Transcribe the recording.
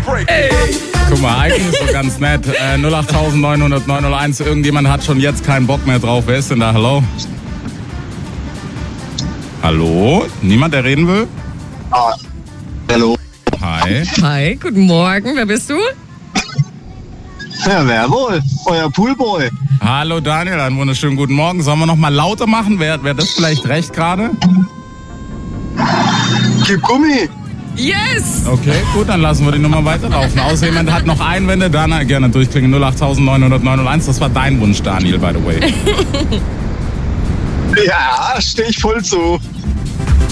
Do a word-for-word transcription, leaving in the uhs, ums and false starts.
Ey. Guck mal, eigentlich ist so ganz nett. Äh, null acht neun null null neun null eins, irgendjemand hat schon jetzt keinen Bock mehr drauf. Wer ist denn da? Hallo? Hallo? Niemand, der reden will? Ah, hallo. Hi. Hi, guten Morgen. Wer bist du? Ja, wer wohl? Euer Poolboy. Hallo Daniel, einen wunderschönen guten Morgen. Sollen wir noch mal lauter machen? Wäre wär das vielleicht recht gerade? Gib Gummi. Yes! Okay, gut, dann lassen wir die Nummer weiterlaufen. Außer jemand hat noch Einwände, dann gerne durchklingen. null acht neun null null neun null eins, das war dein Wunsch, Daniel, by the way. Ja, steh ich voll zu.